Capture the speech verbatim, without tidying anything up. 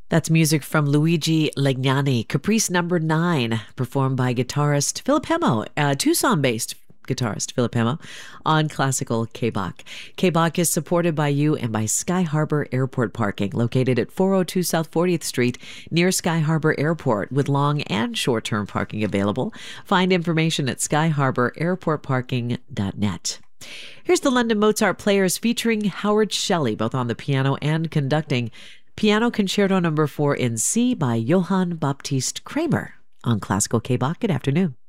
That's music from Luigi Legnani, Caprice Number Nine, performed by guitarist Philip Hemo, uh, Tucson-based guitarist Philip Hemo, on Classical K-Bach. K-Bach is supported by you and by Sky Harbor Airport Parking, located at four oh two South fortieth Street near Sky Harbor Airport, with long and short-term parking available. Find information at sky harbor airport parking dot net. Here's the London Mozart Players featuring Howard Shelley, both on the piano and conducting. Piano Concerto Number four in C by Johann Baptist Kramer on Classical K-Bach. Good afternoon.